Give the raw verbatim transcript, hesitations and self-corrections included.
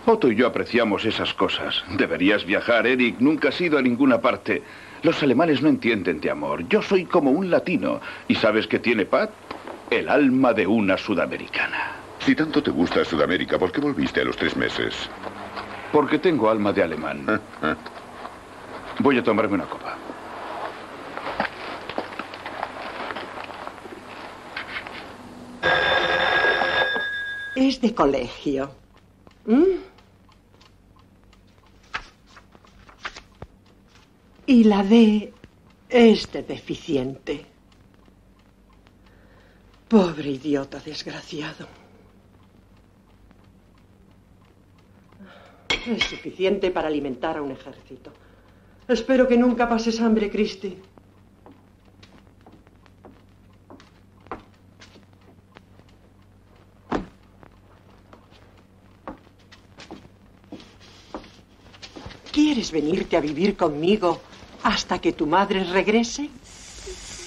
Otto y yo apreciamos esas cosas. Deberías viajar, Eric. Nunca has ido a ninguna parte. Los alemanes no entienden de amor. Yo soy como un latino. ¿Y sabes qué tiene Pat? El alma de una sudamericana. Si tanto te gusta Sudamérica, ¿por qué volviste a los tres meses? Porque tengo alma de alemán. Voy a tomarme una copa. Es de colegio. ¿Mm? Y la D es de deficiente. Pobre idiota desgraciado. Es suficiente para alimentar a un ejército. Espero que nunca pases hambre, Christy. ¿Quieres venirte a vivir conmigo hasta que tu madre regrese?